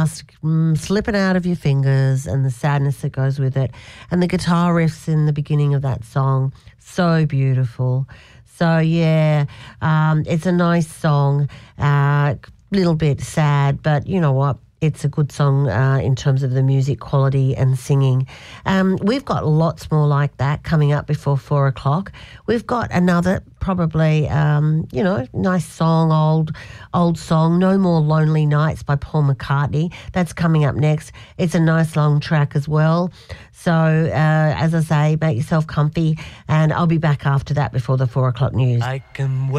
just slipping out of your fingers and the sadness that goes with it. And the guitar riffs in the beginning of that song, so beautiful. So, yeah, it's a nice song, little bit sad, but you know what? It's a good song in terms of the music quality and singing. We've got lots more like that coming up before 4 o'clock. We've got another probably, nice song, old song, No More Lonely Nights by Paul McCartney. That's coming up next. It's a nice long track as well. So, as I say, make yourself comfy, and I'll be back after that before the 4 o'clock news. I can